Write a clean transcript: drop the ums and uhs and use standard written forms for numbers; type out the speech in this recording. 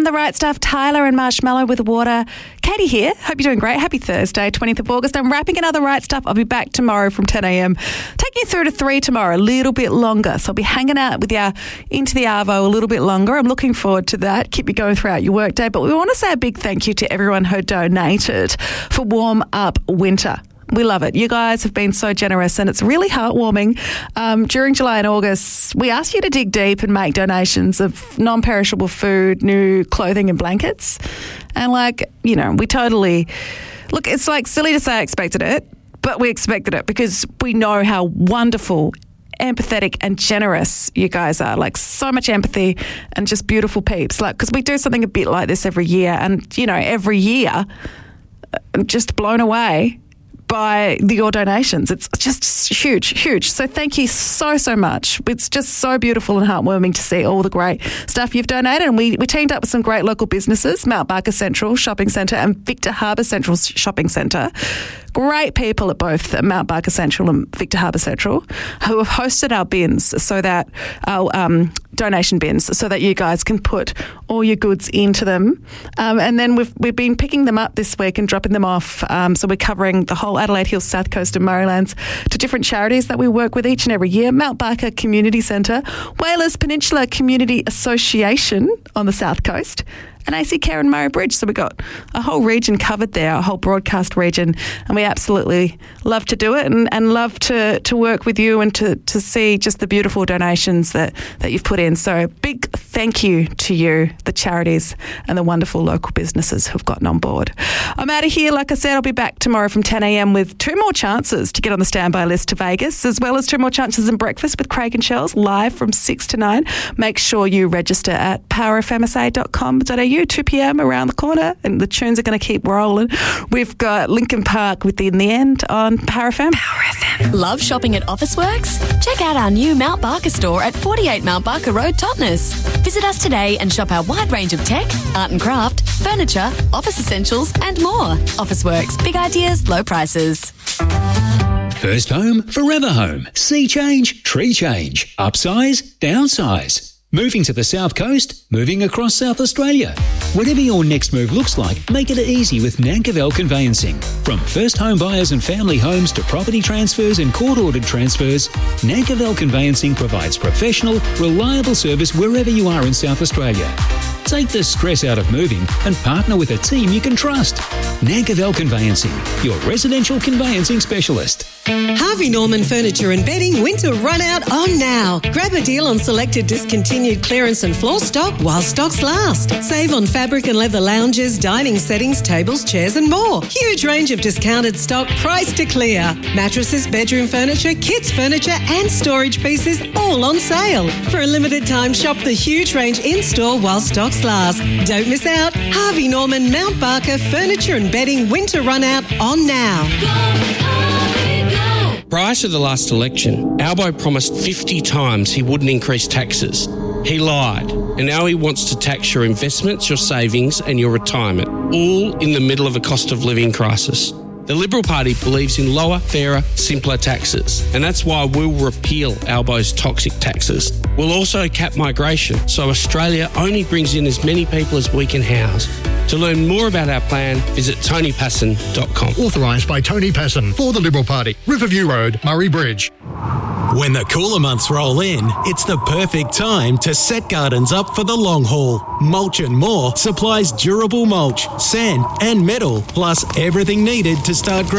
the right stuff. Tyler and Marshmallow with water. Katie here. Hope you're doing great. Happy Thursday, 20th of August. I'm wrapping another right stuff. I'll be back tomorrow from 10 a.m. Taking you through to 3 tomorrow, a little bit longer. So I'll be hanging out with you into the Arvo a little bit longer. I'm looking forward to that. Keep you going throughout your workday. But we want to say a big thank you to everyone who donated for Warm Up Winter. We love it. You guys have been so generous and it's really heartwarming. During July and August, we asked you to dig deep and make donations of non-perishable food, new clothing and blankets. And we totally... Look, it's silly to say I expected it, but we expected it because we know how wonderful, empathetic and generous you guys are. So much empathy and just beautiful peeps. Because we do something a bit like this every year and, every year I'm just blown away by your donations. It's just huge. So thank you so much. It's just so beautiful and heartwarming to see all the great stuff you've donated. And we teamed up with some great local businesses, Mount Barker Central Shopping Centre and Victor Harbour Central Shopping Centre. Great people at both Mount Barker Central and Victor Harbour Central who have hosted our bins so that our donation bins so that you guys can put all your goods into them. And then we've been picking them up this week and dropping them off. So we're covering the whole Adelaide Hills, South Coast and Murraylands to different charities that we work with each and every year. Mount Barker Community Centre, Whalers Peninsula Community Association on the South Coast, and AC Care and Murray Bridge. So we've got a whole region covered there, a whole broadcast region, and we absolutely love to do it and love to work with you and to see just the beautiful donations that you've put in. So big thank you to you, the charities and the wonderful local businesses who've gotten on board. I'm out of here. Like I said, I'll be back tomorrow from 10 a.m. with 2 more chances to get on the standby list to Vegas, as well as 2 more chances in breakfast with Craig and Shells live from 6 to 9. Make sure you register at powerfmsa.com.au. 2 p.m. around the corner, and the tunes are going to keep rolling. We've got Linkin Park with In the End on Power FM. Power FM. Love shopping at Officeworks? Check out our new Mount Barker store at 48 Mount Barker Road, Totnes. Visit us today and shop our wide range of tech, art and craft, furniture, office essentials and more. Officeworks. Big ideas, low prices. First home, forever home. Sea change, tree change. Upsize, downsize. Moving to the South Coast, moving across South Australia. Whatever your next move looks like, make it easy with Nankervel Conveyancing. From first home buyers and family homes to property transfers and court-ordered transfers, Nankervel Conveyancing provides professional, reliable service wherever you are in South Australia. Take the stress out of moving and partner with a team you can trust. Nankervel Conveyancing, your residential conveyancing specialist. Harvey Norman Furniture and Bedding winter run out on now. Grab a deal on selected discontinued clearance and floor stock while stocks last. Save on fabric and leather lounges, dining settings, tables, chairs and more. Huge range of discounted stock priced to clear. Mattresses, bedroom furniture, kids furniture and storage pieces all on sale. For a limited time, shop the huge range in-store while stocks last. Don't miss out. Harvey Norman Mount Barker Furniture and Bedding winter run out on now. Prior to the last election, Albo promised 50 times he wouldn't increase taxes. He lied, and now he wants to tax your investments, your savings and your retirement, all in the middle of a cost of living crisis. The Liberal Party believes in lower, fairer, simpler taxes, and that's why we'll repeal Albo's toxic taxes. We'll also cap migration, so Australia only brings in as many people as we can house. To learn more about our plan, visit tonypasson.com. Authorised by Tony Passon for the Liberal Party. Riverview Road, Murray Bridge. When the cooler months roll in, it's the perfect time to set gardens up for the long haul. Mulch and More supplies durable mulch, sand and metal, plus everything needed to start growing.